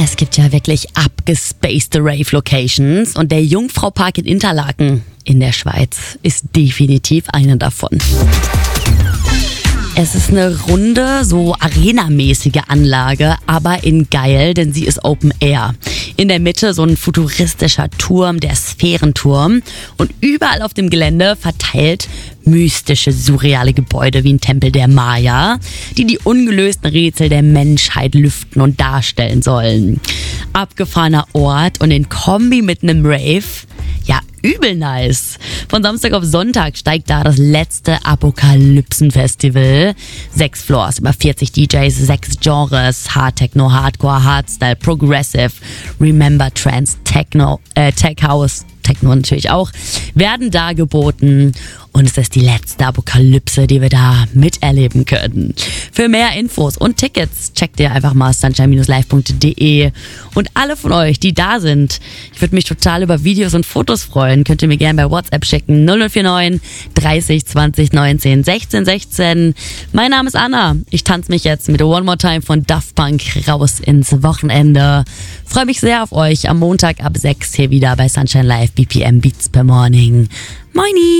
Es gibt ja wirklich abgespacede Rave-Locations und der Jungfraupark in Interlaken in der Schweiz ist definitiv eine davon. Es ist eine runde, so arenamäßige Anlage, aber in geil, denn sie ist Open Air. In der Mitte so ein futuristischer Turm, der Sphärenturm. Und überall auf dem Gelände verteilt mystische, surreale Gebäude wie ein Tempel der Maya, die ungelösten Rätsel der Menschheit lüften und darstellen sollen. Abgefahrener Ort und in Kombi mit einem Rave, ja, übel nice. Von Samstag auf Sonntag steigt da das letzte Apokalypsen-Festival. 6 Floors, über 40 DJs, 6 Genres, Hard Techno, Hardcore, Hardstyle, Progressive, Remember Trance, Techno, Tech House, Techno natürlich auch, werden da geboten. Und es ist die letzte Apokalypse, die wir da miterleben können. Für mehr Infos und Tickets checkt ihr einfach mal sunshine-live.de. Und alle von euch, die da sind, ich würde mich total über Videos und Fotos freuen. Könnt ihr mir gerne bei WhatsApp schicken. 0049 30 20 19 16 16. Mein Name ist Anna. Ich tanze mich jetzt mit One More Time von Daft Punk raus ins Wochenende. Freue mich sehr auf euch am Montag ab 6 hier wieder bei Sunshine Live BPM Beats per Morning. Moini!